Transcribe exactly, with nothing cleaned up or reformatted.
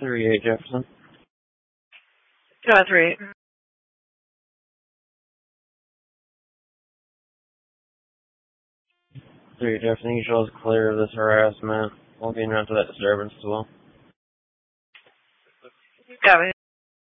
three eight Jefferson. Go three eight. three eight Jefferson, you show us clear of this harassment. We'll be around to that disturbance as well. Got it.